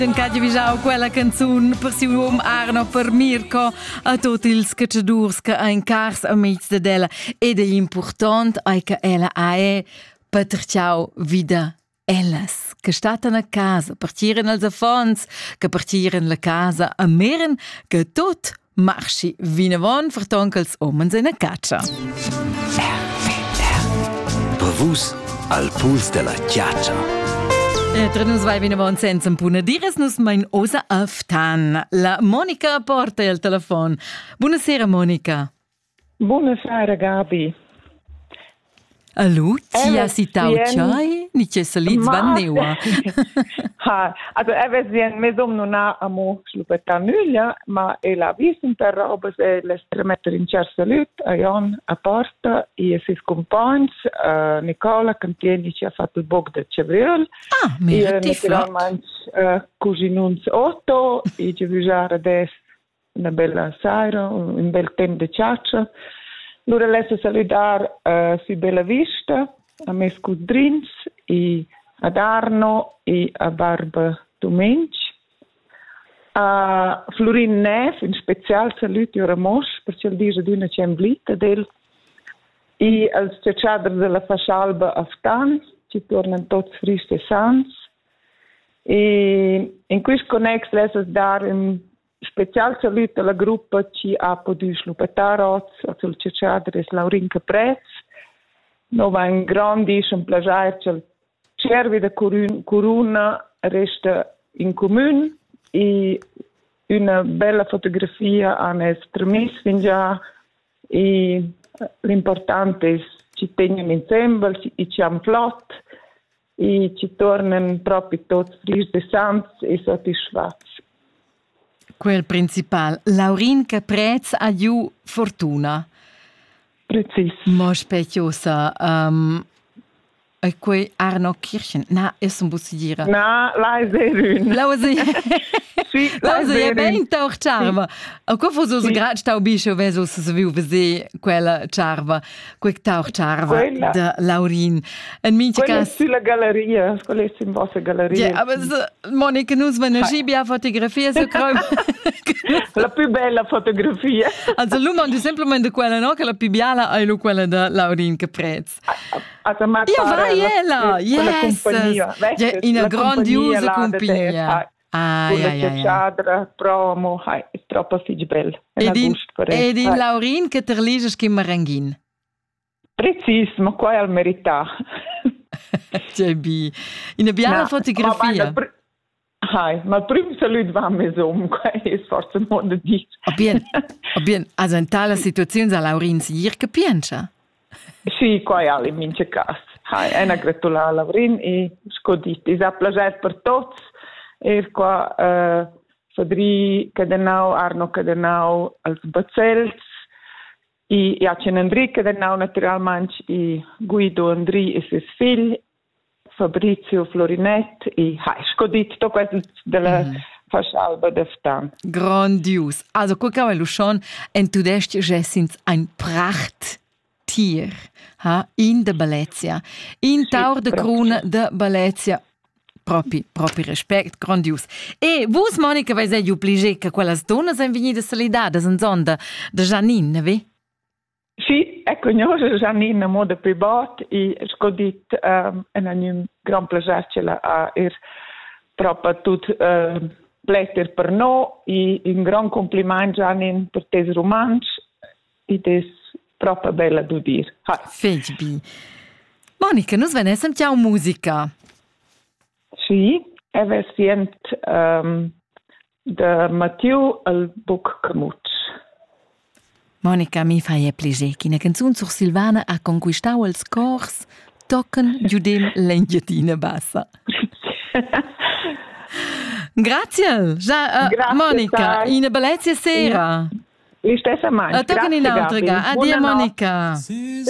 In Cadia Vigiau quella canzun per si Arno per Mirko a tutti ils cacciadurs che ein cars a mezz de della ed è important ai che ella è paterciau vida ellas che statano a casa partiren als affons che partiren la casa a meren che tot marschi vinavon vertonkels omens in a caccia. Pavus al puls della chiaccia. Tra nus vai vinavon senza un puna dires nus mein osa aftan. La Monica porta il telefon. Buonasera Monica. Buonasera Gabi. Allo, tia si tau chai? Ni c'è salits van neua. Also wir mesum non ha amo slupeta nulla, ma la visin per roba se l'estremetter in cer salut a Jon a porta e sis compagns Nicola Campieni ci ha fatto il bog de Cevril. Ah, mirati flott. Cuginuns Otto e ci vigiare des una bella saira, un bel tempo de ciaccia. Lura lesa saludar si Bella Vista, a me scudrins e ad Arno e a Barba Domenci. A Florin Nef, in special salut ora mos, perché il dice d'una c'è in blita del. E als cecciadr della Fascialba Aftan, ci tornano tutti fristi e sans. E in questo connex lesa dar un special salut alla gruppa ci ha potuto slupetare sul cecciadre Laurin Caprez. No va un grandissimo piacere che il cervi da Coruna resta in comune e una bella fotografia hanno trasmesso fin già e l'importante è che ci teniamo insieme e ci hanno flott e ci tornano proprio tutti frischi e sans e soddisfatti. Quel principal. Laurin Caprez a giù fortuna. Precis. Mo specchiosa. E quei Arno Kirchen. Na, es un bussi dire. Na, la è serun. La è sì, la è ben tauch charva. A qua fosse so grad stau biscio veso se viu vese quella charva. Quel tauch charva de Laurin. En minche quella cas. sulla galleria, quella è in vostra galleria. Ja, aber Monica nus wenn a Gibia fotografia so croi. La più bella fotografia. Also lumon du semplicemente quella no che la più biala è quella de Laurin Caprez. Ja, vai ella, yes. Ja, in una grandiosa compagnia. Ah, ja. Promo, è troppo figlio bello. Ed in Laurin che te liges che maranghin. Precisissimo, qua è al merità. JB. In una biala fotografia. Ma il primo saluto va a mesom, qua è forse un modo di dire. Bien, also in tale situazione a Laurin si dir che piensa. Sì, qua è alle mince cas. È una gratulare a Laurin e scoditi. È un piacere per tutti. E qua Fadri Cadenau, Arno Cadenau, als Bazzels, e Jacen Andri Cadenau naturalmente, e Guido Andri e ses figli, Fabrizio Florinet, e scoditi tutto questo della Fascialba d'Aftan. Grandios. Also, guck mal, du schon, und du denkst, Jessins, ein Prachttier, in der Bellezia, in Taur de Krone de Bellezia. Propri respect, grandios. E vos, Monica, vai sei obligé che quelle donne sono venite a salidare da zonda da Janine, vi? Sì, ecco, noi Janine in modo privato e scodit è un gran piacere a proprio tutto pletter per noi e un gran complimento Janine per tes romanzi ed è proprio bella da dire. Feci. Monica, noi venissimo ciao musica. Sì, è versiente da Matteo al Buc Camuc. Monica, mi fai piacere che una canzone sur Silvana ha conquistato il scors toccano giudem l'enghiatina bassa. Grazie, Monica, in una bellezza sera. La stessa manca. Toccano in altra. Addio, Monica.